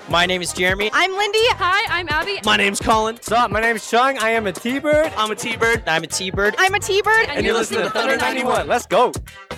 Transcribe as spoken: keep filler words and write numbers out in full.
My name is Jeremy. I'm Lindy. Hi, I'm Abby. My name's Colin. What's up? My name's Chung. I am a T-Bird. I'm a T-Bird. I'm a T-Bird. I'm a T-Bird. And And you're listening to Thunder ninety-one. Let's go.